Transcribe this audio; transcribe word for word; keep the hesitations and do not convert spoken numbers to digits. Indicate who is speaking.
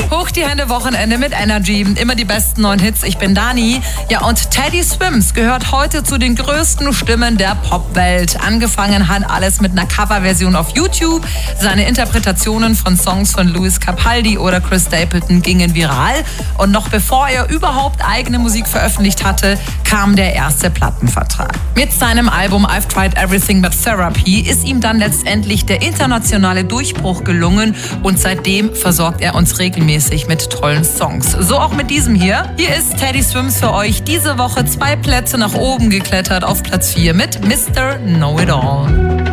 Speaker 1: Hoch die Hände, Wochenende mit Energy. Immer die besten neuen Hits. Ich bin Dani. Ja, und Teddy Swims gehört heute zu den größten Stimmen der Popwelt. Angefangen hat alles mit einer Coverversion auf YouTube. Seine Interpretationen von Songs von Lewis Capaldi oder Chris Stapleton gingen viral. Und noch bevor er überhaupt eigene Musik veröffentlicht hatte, kam der erste Plattenvertrag. Mit seinem Album I've Tried Everything But Therapy ist ihm dann letztendlich der internationale Durchbruch gelungen und seitdem versorgt er uns regelmäßig mit tollen Songs. So auch mit diesem hier. Hier ist Teddy Swims für euch diese Woche zwei Plätze nach oben geklettert auf Platz vier mit Mister Know It All.